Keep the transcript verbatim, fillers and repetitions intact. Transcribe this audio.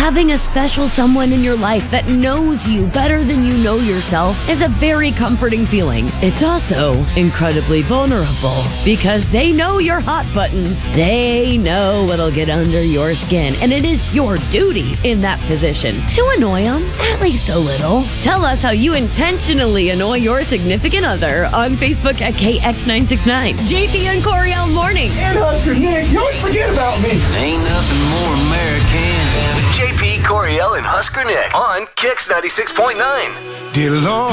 Having a special someone in your life that knows you better than you know yourself is a very comforting feeling. It's also incredibly vulnerable because they know your hot buttons. They know what'll get under your skin, and it is your duty in that position to annoy them, at least a little. Tell us how you intentionally annoy your significant other on Facebook at K X nine six nine. J P and Coriel Mornings. And Husker Nick, you always forget about me. Ain't nothing more American than J P, Coriel, and Husker Nick on Kix ninety-six point nine. Dear Lord.